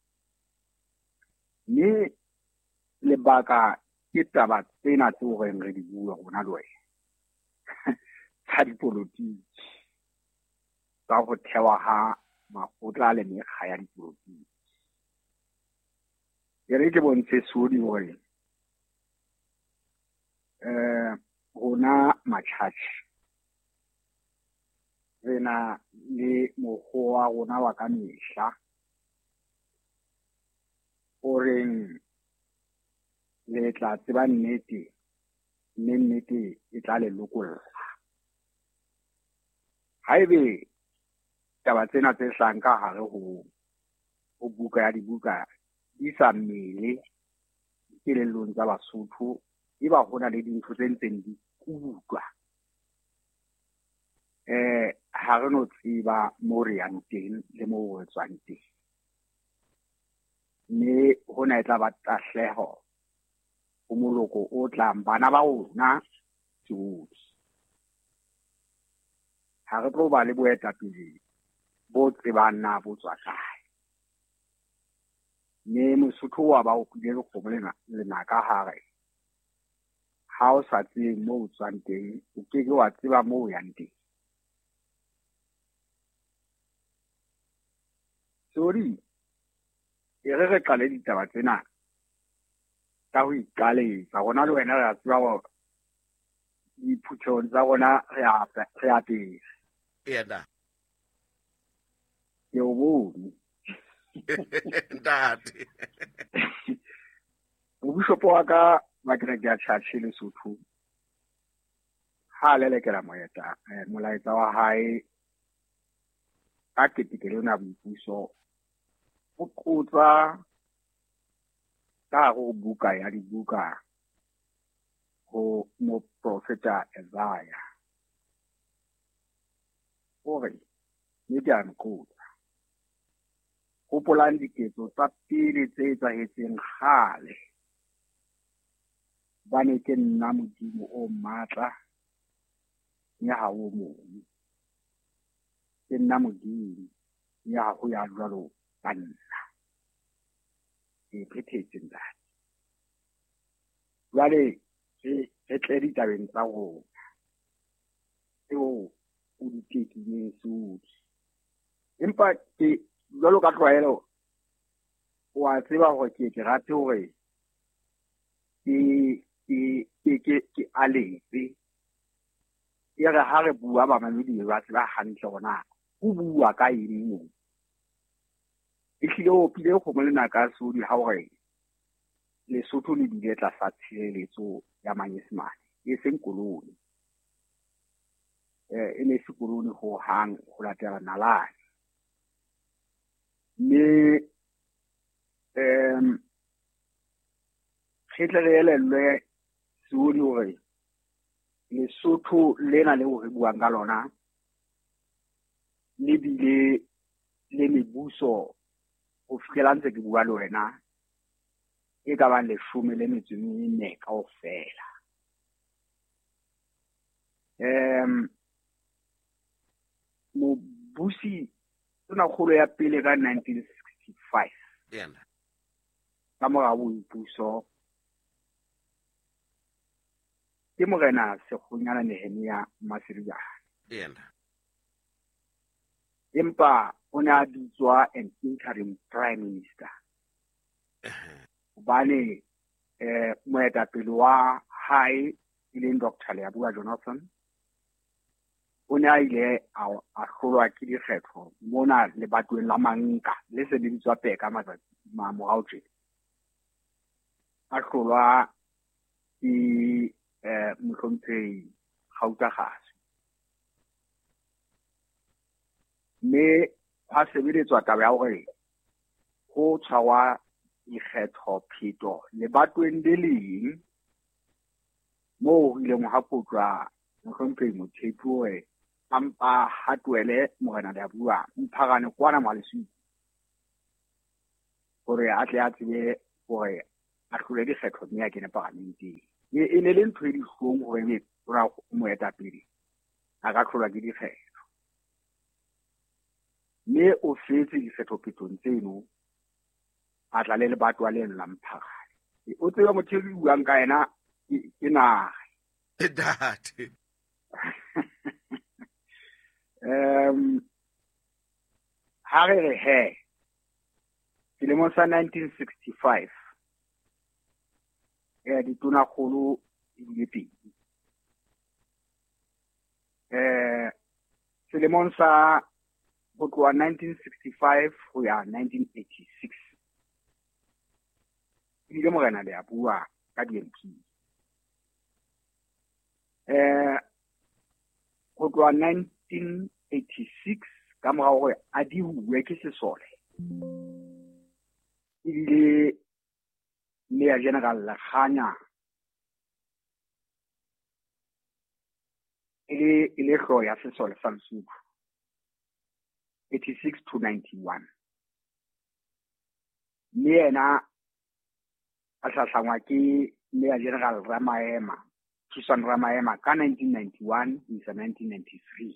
Speaker 6: mme lebaka ke taba tsena tse o reng re di bua gona le wena tsa dipolotiki tsa go thewa ga makgotla le mekga ya dipolotiki e re ke bontshe sodi gore eh gona matšhatši re na le mokgwa wa gona wa ka mehla o reng le tla tseba nnete mme nnete e tla le lokolla haebe taba tsena tse hlang ka hare ho ho buka ya dibuka di sa mmele dikelellong tsa Basotho e ba hona le dintho tse ntseng di kubutwa eh ha re no tseba mo re yang teng le mo re tswang teng mme hona e tla ba tahleho o moloko o tlang bana ba rona tsohle ha re tlo ba le boetapele bo tsebang na bo tswa kae mme Mosotho wa ba o kile go kgomolena lena ka hare ha o sa tsebe mo o tswang teng o ke ke wa tseba mo o yang teng sorry e re re qale ditaba tsena ka ho iqaletsa gona le wena re a tseba go diphuthong tsa gona re a re a teng
Speaker 2: ena
Speaker 6: ke o bone
Speaker 2: ntate
Speaker 6: o bishopo wa ka Makereke ya Tšhatši Lesotho ha lelekela moeta molaetsa wa hae ka ketekelo na boipuso o tlotla ka go buka ya dibuka go mo profeta Isaiah ore ne di ankotla go polang diketso tsa pele tse etsahetseng gale ba ne ke nna Modimo o matla nya ha o mong ke nna Modimo nya go ya jwalo banna e phethetse nna jwale e e tle ditabeng tsa go eo o di tekileng sudi empa ke jwalo ka tlwaelo wa tseba gore ke ke rate gore ke ke ke ke aletse e re ha re bua ba mamedi ba tseba hantle gona o bua ka eng mo e hlile o pile go mo lena ka sudi ha gore Lesotho le bile tla sa tshireletso ya manyesemane e seng koloni eh ene se koloni go hang go latela nalane mme em khitle re elelwe sudi gore Lesotho lena le go re buang ka lona le bile le mebuso go fitlhela ntse ke bua le wena e ka ba leshome le metso e mene kaofela em mobusi tsona kgolo ya pele ka nineteen sixty-five
Speaker 2: ena
Speaker 6: ka mora boipuso ke morena Sekgonyana Nehemia Masiriyane
Speaker 2: ena
Speaker 6: empa o ne a bitswa an interim prime minister bane eh moetapele wa hae e leng Doctor Leabua Jonathan o ne a ile a hlolwa ke dikgetho mona le batweng la Manka le se le bitswa peka matsatsi ma morao tje a hlolwa ke eh Mohlomphei Gautagase mme ha sebeletswa taba ya hore go tshwa ikgetho pheto le batweng le leng mo ile mo hapotlwa Mohlomphei Mothepu we ampa hatwele morena le bua mphagane kwana malesu gore a tle a tsebe gore a hlole di kgetho mme ke ne parlamenteng e ne le ntho e di hlong gore me ra mo eta pele a ka hlola ke di kgetho mme o fetse di kgetho pitong tseno a tla le le batwa le nna mphagane o tseba motho e buang ka ena ke na
Speaker 2: date
Speaker 6: um ha re re he selemong sa nineteen sixty-five eh ditona kgolo di bile pedi eh selemong sa go tloha nineteen sixty-five go ya nineteen eighty-six ile morena le a bua ka D M P eh go tloha nineteen eighty-six ka mora gore a di bue ke sesole ile Mayor General Lekganya ile ile hlo ya sesole sa Lesotho eighty-six to ninety-one le yena a hlahlangwa ke Mayor General Ramaema Tshwan Ramaema ka nineteen ninety-one to nineteen ninety-three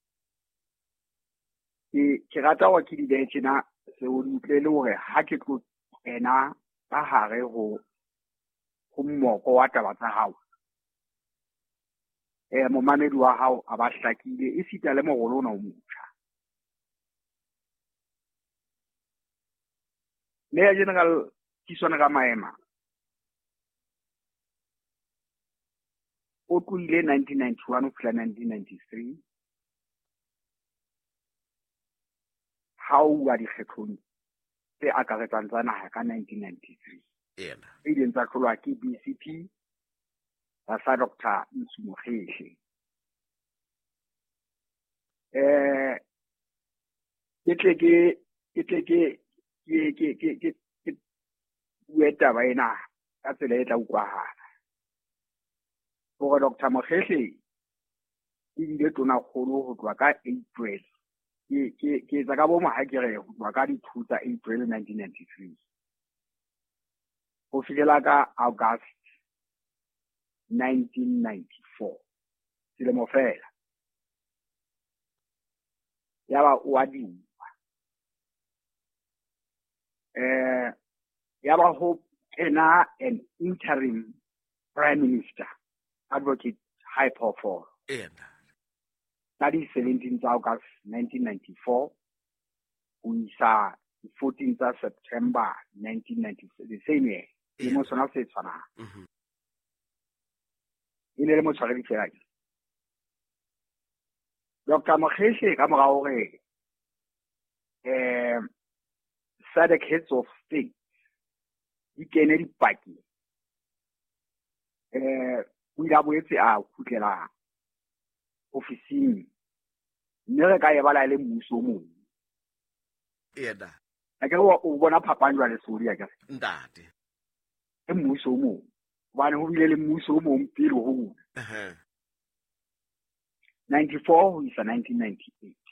Speaker 6: ke ke rata wa ke di ditsena se o utlele hore ha ke tlo ena ka hare ho go mmoko wa taba tsa hao eh momamedi wa hao a ba hlakile e sita le mogolo ona o motjha Mayor General Tshwan Ramaema o tloile nineteen ninety-one to nineteen ninety-three how wa di kgethong tse akaretsang tsa naha ka nineteen ninety-three
Speaker 2: ena
Speaker 6: e dintsa tlolwa ke B C P ba sa Doctor Msumogele eh ke tle ke ke tle ke ke ke ke ke ueta ba ena ka tsela e tla utlwahala gore Doctor Mogele e ile tona kgolo go tloa ka April ke ke ke tsa ka bo mahakere go tloa ka di two tsa April nineteen ninety-three go fitlhela ka August nineteen ninety-four selemo fela ya ba wa diwa eh ya ba ho kena an interim prime minister Advocate Hypofo
Speaker 2: ena
Speaker 6: ka di seventeenth August nineteen ninety-four go isa the fourteenth September nineteen ninety-four the same year e mo sona se tsana
Speaker 2: mhm
Speaker 6: ile le mo tshware ditsela Doctor Mogele ka mora hore eh S A D C heads of state di kene di paki eh o ila boetse a khutlela ofising mme re ka e bala le mmuso mong
Speaker 2: ena
Speaker 6: a ke o bona phapang jwa le sori ya ka
Speaker 2: ntate
Speaker 6: e mmuso mong bana ho bile le mmuso mong pele ho
Speaker 2: eh
Speaker 6: ninety-four ho isa nineteen ninety-eight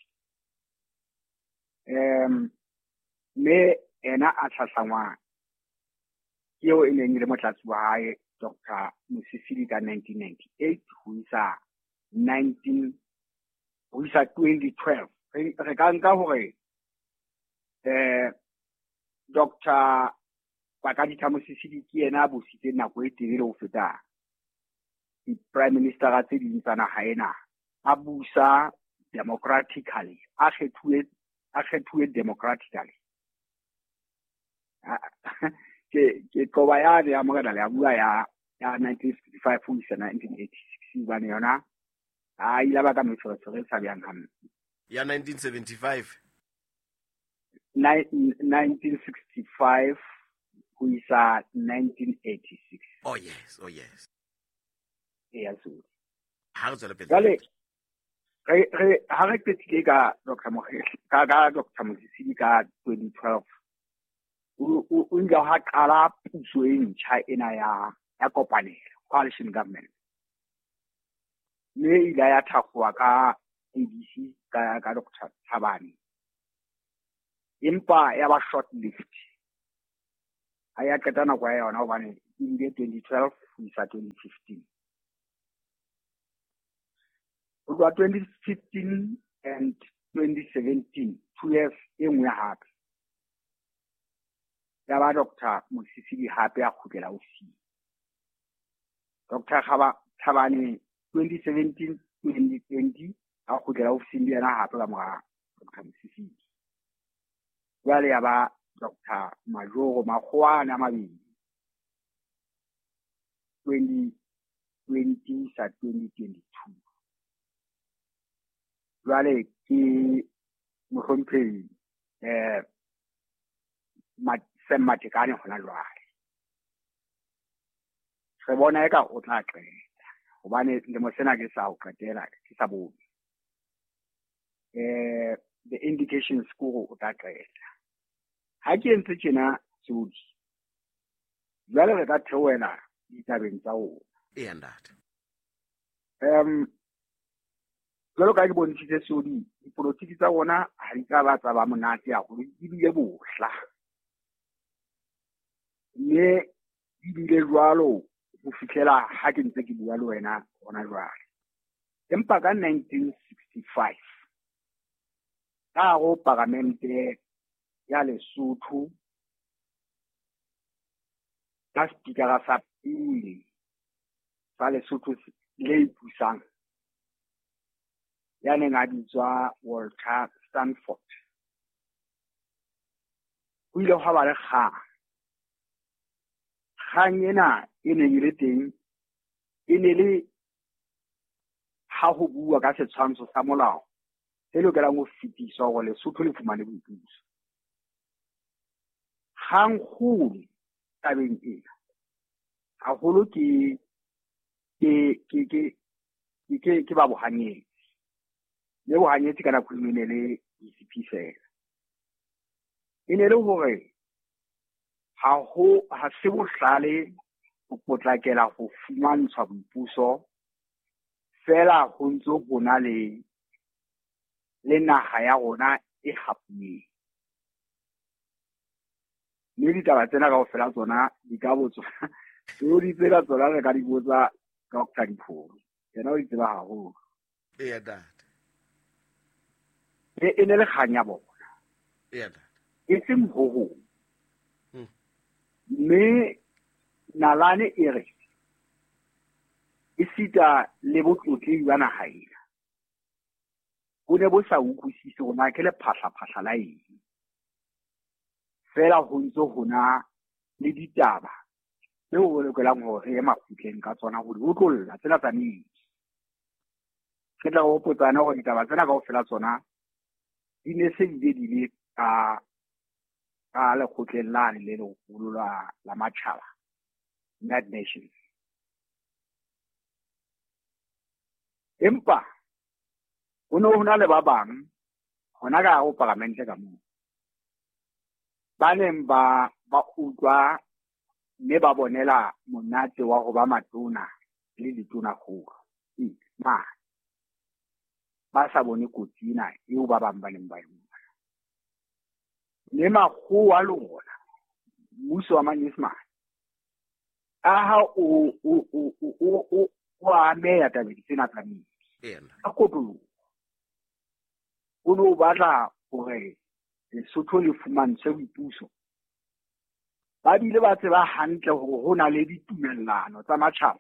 Speaker 6: um me ena a tlhatlangwa ke yo e neng le motlatsi wa hae Doctor Mosisili ka nineteen ninety-eight ho isa nineteen ho isa twenty twelve re ka nka hore eh Doctor Pakaditha Mosisili ke ena bo sitse nako e telele ho feta di prime minister a tse ding tsa naha ena a busa democratically a kgethuwe a kgethuwe democratically ke ke qoba ya ya morena le a bua ya ya nineteen sixty-five ho isa nineteen eighty-six bana yona a ila ba ka metsotso sa byang ham
Speaker 2: ya nineteen seventy-five
Speaker 6: nineteen sixty-five ho isa nineteen eighty-six
Speaker 2: oh yes oh yes
Speaker 6: yes
Speaker 2: ha re tswela pele
Speaker 6: jale re re ha re petile ka Doctor Mogele ka ka Doctor Mosisili ka twenty twelve o o nga ha qala puso e ntjha ena ya ya kopanelo coalition government ne ila ya thakgwa ka A B C ka ka Doctor Thabane empa ya ba short lived a ya qeta nako ya yona hobane in the twenty twelve ho isa twenty fifteen ho tloha twenty fifteen and twenty seventeen two years e nngwe hape ya ba Doctor Mosisili hape ya khutlela ho si Doctor Thabane twenty seventeen twenty twenty a khutlela ho si le yena hape ka mora Doctor Mosisili jwale ya ba Doctor Majoro Makgwana mabedi twenty twenty sa twenty twenty-two jwale ke mohlomphehi eh Sam Matekane hona jwale re bona eka o tla qeta hobane le mo sena ke sa o qetela ke sa bone eh the indications ko o tla qeta ha ke ntse tjena Sudi jwale re ka theoela ditabeng tsa o
Speaker 2: e andata
Speaker 6: um jwalo ka ke bontshitse Sudi dipolitiki tsa bona ha di ka ba tsa ba monate haholo di bile bohla mme di bile jwalo ho fihlela ha ke ntse ke bua le wena hona jwale empa ka nineteen sixty-five ka go parlamente ya Lesotho ka speaker sa pele sa Lesotho le ipusang ya neng a bitswa Walter Stanford o ile go ba le kgang kgang ena e neng e le teng e ne le ha ho bua ka setshwantsho sa molao se lokelang ho fetiswa gore Lesotho le fumane boipuso kgang kgolo tabeng ena haholo ke ke ke ke ke ke ba bohanyetsi le bohanyetsi ka nako e ne le D C P fela e ne le hore ha ho ha se bohlale ho potlakela ho fumantshwa boipuso fela ho ntso bona le le naha ya rona e hapueng mme ditaba tsena ka ho fela tsona di ka botswa o di tsela tsona re ka di botsa Doctor Dipholo yena o di tseba haholo
Speaker 2: e ya data
Speaker 6: e ne le kgang ya bona
Speaker 2: e ya data
Speaker 6: e se mhoho mme nalane e re e sita le botlotli ba naha ena o ne bo sa utlwisise hona ke le phahla phahla la eng fela ho ntso hona le ditaba le ho lokelang hore e mafutleng ka tsona ho di utlolla tsena tsa nnete ke tla go potsana go ditaba tsena ka ho fela tsona di ne se di di le ka ka le khotlelane le le go la la matjhaba United Nations empa o no hona le ba bang hona ka go parlamente ka mo ba neng ba ba utlwa mme ba bonela monate wa go ba matona le ditona go ma ba sa bone kotsina eo ba bang ba neng ba yona le makgo wa lona muso wa manismane aha o o o o o wa me ya tabedi tsena tsa mme
Speaker 2: ena
Speaker 6: a kotlo o no batla gore Lesotho le fumantshwe boipuso ba bile ba tseba hantle gore ho na le ditumellano tsa matjhaba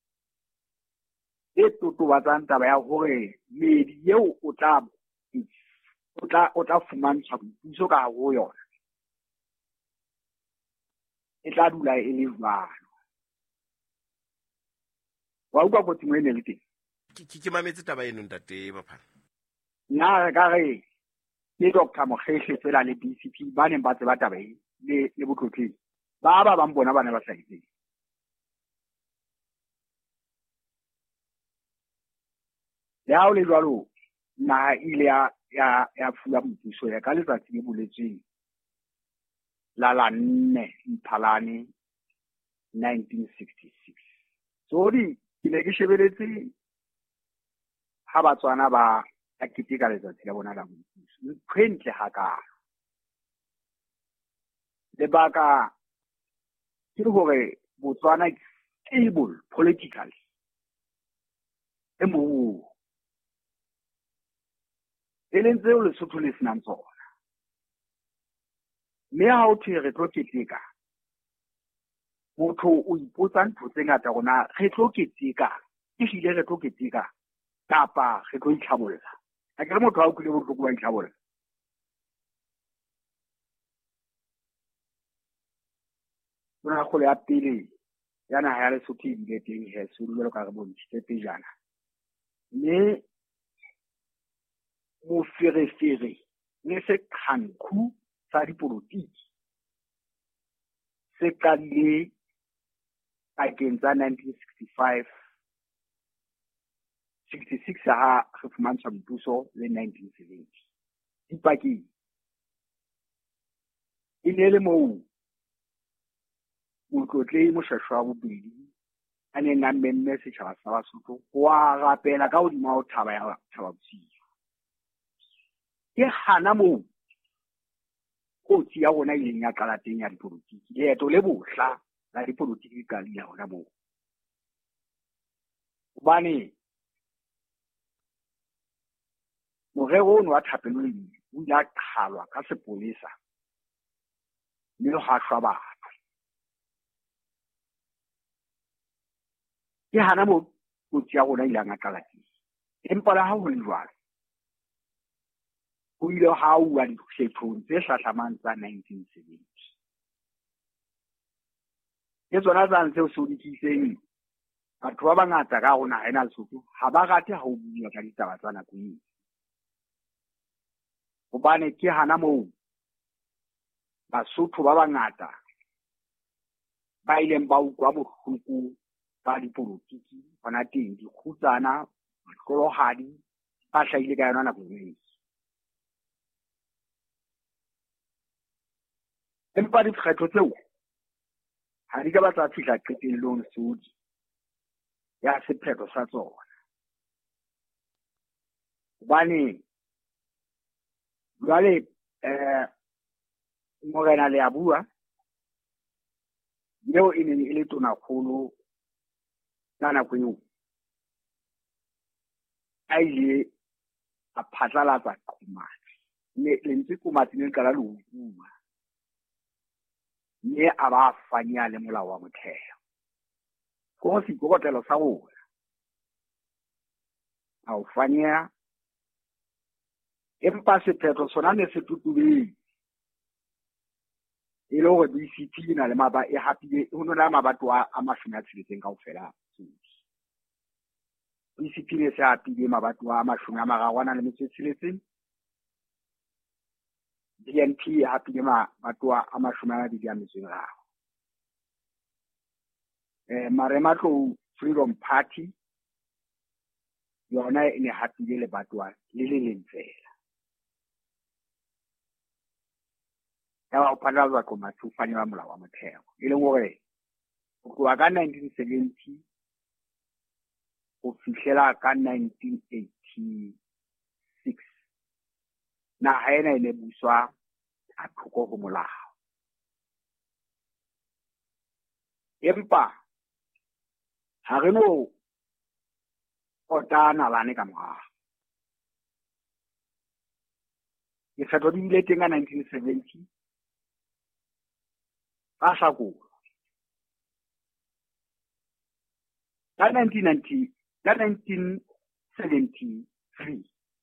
Speaker 6: e totobatsang taba ya gore medi eo o tla o tla o tla fumantshwa boipuso ka ho yona e tla dula e le jwalo wa utlwa kotsi mo ene le teng
Speaker 2: ke ke mametse taba eno ntate baphala
Speaker 6: nna re ka re le Doctor Mokgehle fela le D C P ba neng ba tseba taba e le le botlotli ba ba bang bona bana ba sa itse ya o le jwalo na ile ya ya ya fula boipuso ya ka letsatsi le boletseng la la nne Mphalane nineteen sixty-six so di ke ne ke shebeletse ha batswana ba a keteka letsatsi la bona la boipuso ntho e ntle hakalo lebaka ke hore Botswana is stable politically e moo e leng tseo Lesotho le senang tsona mme ha o thwe re tlo keteka motho o ipotsa ntho tse ngata rona re tlo keteka e hlile re tlo keteka kapa re tlo itlhabolla a ke re motho ha o kile bohloko wa itlhabolla bona go le a pele yana ha ya Lesotho e bile teng he se lo ka re bontshitse pejana mme mo ferefere le se khanku sa dipolotiki se qadile pakeng tsa nineteen sixty-five sixty-six ha re fumantshwa mmuso le nineteen seventy dipakeng e ne le moo motlotlei moshashwa wa bobedi a ne nang memme setjhaba sa Basotho wa rapela ka hodima ho thaba ya thaba bosiu ke hana moo kotsi ya rona ileng ya qala teng ya dipolotiki leeto le bohla la dipolotiki ka le ya hona moo hobane morero ono wa thapelo le o ile a qhalwa ka sepolesa mme ha shwa batho ke hana moo kotsi ya rona ile a qala teng empa la ha ho le jwalo o ile ha uwa dikgethong tse hlahlamang tsa nineteen seventy ke tsona tsa ntse o se o dikiseng batho ba bangata ka rona ha ena Lesotho ha ba rate ha o bua ka ditaba tsa nako eo hobane ke hana moo Basotho ba bangata ba ileng ba utlwa bohloko ba dipolotiki hona teng dikgutsana mahlolohadi ba hlahile ka yona nako eo empa dikgetho tseo ha di ka ba tsa fihla qetellong Sudi ya sephetho sa tsona hobane jwale eh Morena le a bua leo e neng e le tona kgolo ka nako eo a ile a phatlalatsa Kumatsi le lentse Kumatsi le qala le ho bua mme a ba fanya le molao wa motheo go se ikokotelo sa rona a o fanya empa sephetho sona ne se tutubile e le hore B C T na le maba e hapile ho nona mabato a mashome a tsheletseng kaofela B C T ne se hapile mabato a mashome a mararo ana le metso e tsheletseng D N P e hapile mabato a mashome a mabedi a metso e meraro eh Marematlou Freedom Party yona e ne hapile le batwa le le leng fela ya ba phana ba ko mathufane wa molao wa motheo e leng hore go tloa ka nineteen seventy go fihlela ka nineteen eighty-six na haena ile buswa a thoko go molao empa ha re no otana lane ka moa ke fetwa di bile teng ka nineteen seventy a sa go ka nineteen ninety ka nineteen seventy-three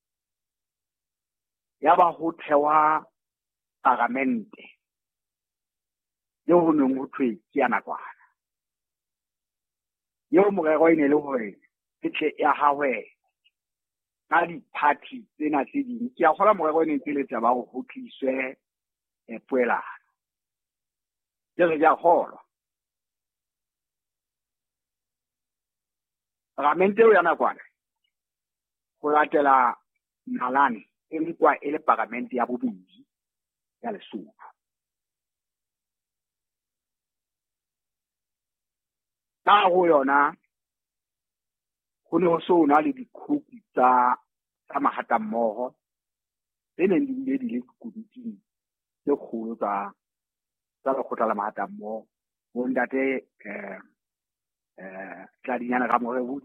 Speaker 6: ya ba ho thewa parlamente yo ho neng ho thwe ke ya nakwana yo morero ine le hore tle ya hawe ka di party tsena tse ding ke a gola morero ine tseletsa ba go hotliswe e puela je re ja gola parlamente o ya nakwana go latela Nalane e nkwa ele parlamente ya bobedi ya Lesotho ka go yona go ne o so na le dikhuku tsa tsa mahatammoho tse neng di bile di le komiting tse kgolo tsa tsa lekgotla la mahatammoho bo ntate eh eh Tladinyana Ramorebodi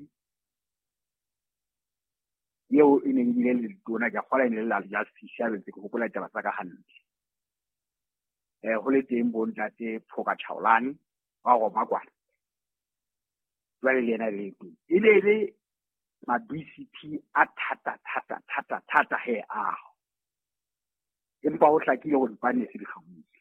Speaker 6: yeo e neng bile le tona ka kgola ene le la justice ya betse go gopola taba tsa ka hantle eh ho le teng bo ntate Phoka Chaolane wa go makwana jwale le ena le tu e le le ma B C P a thata thata thata thata he a empa ho hlakile go dipane se di khamutse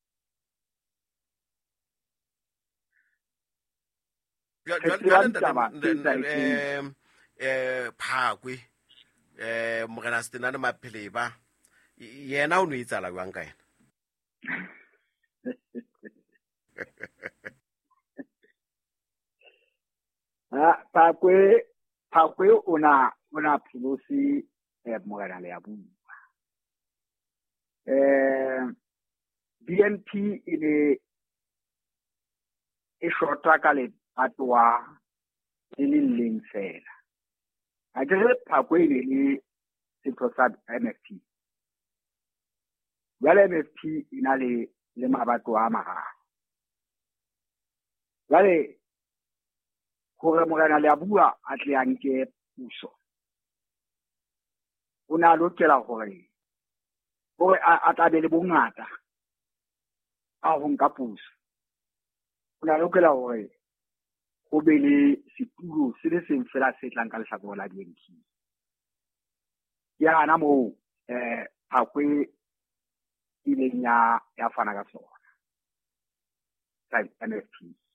Speaker 2: eh eh Phakwe eh Morena Stenane Mapheleba yena o no itsala jwang ka yena
Speaker 6: ah Phakwe Phakwe ona ona philosi eh Morena le ya bua eh B N P ile e shota ka le atwa le leng fela a dire Phakwe ile le setho sa M F P jale M F P ina le le mabato a maga jale gore Morena le a bua a tle a nke puso o na lokela gore gore a tla be le bongata a go nka puso o na lokela gore go be le setulo se le seng fela se tlang ka lehlakore la D N P ya ana mo eh Phakwe ile nya ya fana ka sona sa M F P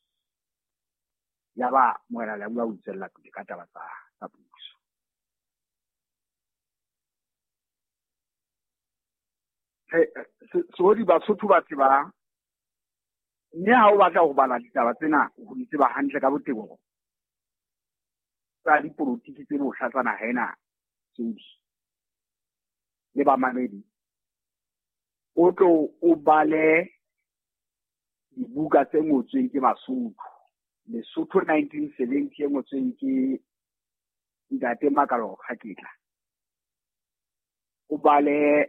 Speaker 6: ya ba Morena le bua o tsella pele ka taba tsa tsa puso eh so di ba sotho ba tseba mme ha o batla go bala ditaba tsena go di tseba hantle ka botebo tsa dipolitiki tse bo hlatsana haena tsedi le ba mamedi o tlo o bale dibuka tse ngotsweng ke Basotho Lesotho nineteen seventy e ngotsweng ke Ntate Makalo Kgaketla o bale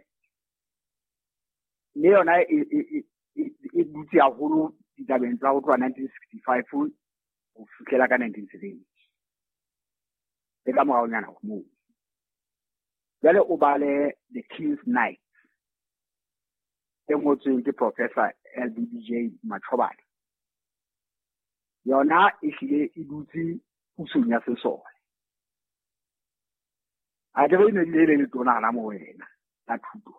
Speaker 6: le yona e e butse a holo ditabeng tsa go tloa nineteen sixty-five go fihlela ka nineteen seventy e ka morao nyana go moo jale o bale The King's Knight e ngotsweng ke Professor L B D J Machobane yona e hlile e dutse pusong ya sesole a dire ne le le tona la mo wena la thuto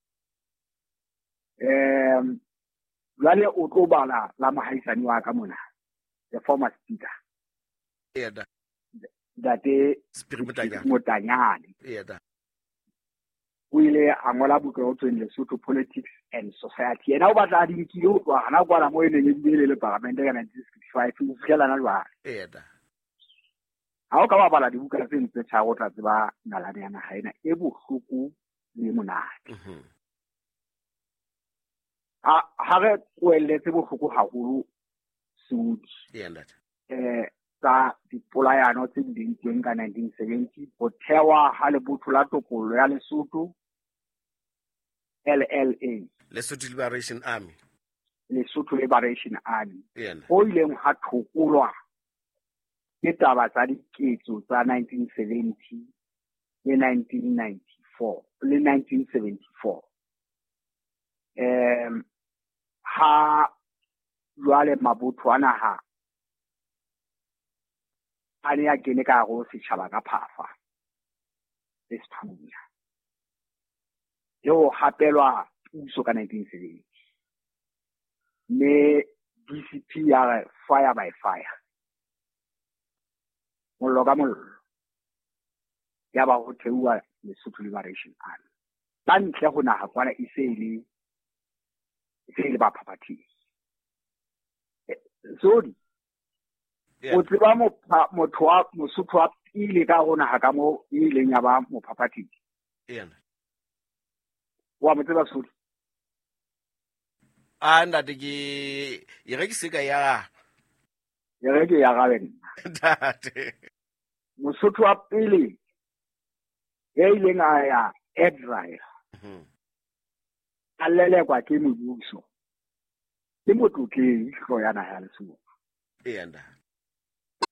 Speaker 6: em jale o tlo bala la mohaisani wa ka mona the former speaker
Speaker 2: yeah da
Speaker 6: date Motanyane
Speaker 2: yeah da
Speaker 6: o ile a ngola buka o tsweng Lesotho Politics and Society ena o batla di nkile o twa hana kwala mo ene le bile le parliament ka nineteen sixty-five o fela na lwa
Speaker 2: yeah da
Speaker 6: ha o ka ba bala dibuka tse ntse tsa go tla tseba nalane ya naga ena e bohloko le monate
Speaker 2: mhm
Speaker 6: a ha re o eletse bohloko haholo Sudi
Speaker 2: yeah da
Speaker 6: eh tsa dipolayano tse di dintsweng ka nineteen seventy go thewa ha le botho la tokolo ya Lesotho L L A
Speaker 2: Lesotho Liberation Army
Speaker 6: Lesotho Liberation Army
Speaker 2: yeah
Speaker 6: o ileng ha thokolwa ke taba tsa diketso tsa nineteen seventy le nineteen ninety-four le nineteen seventy-four em ha jwale mabotho ana ha ane ya kene ka go setšhaba ka phafa le sethunya yo hapelwa puso ka nineteen seventy mme D C P ya fire by fire mollo ka mollo ya ba go theua Lesotho Liberation Army ba ntle go naga kwana e se ile e se ile ba phaphathi Sodi o tseba mo motho wa Mosotho wa pele ka gona ha ka mo ile nya ba mo phaphathi
Speaker 2: ena
Speaker 6: wa mo tseba Sodi
Speaker 2: a nda de ke e re ke se ka ya
Speaker 6: e re ke ya ga wena
Speaker 2: date
Speaker 6: Mosotho wa pele e ileng a ya Israel
Speaker 2: Mhm.
Speaker 6: a lelekwa ke mobuso ke motlotleng hlo ya naha ya Lesotho
Speaker 2: Ee ntate.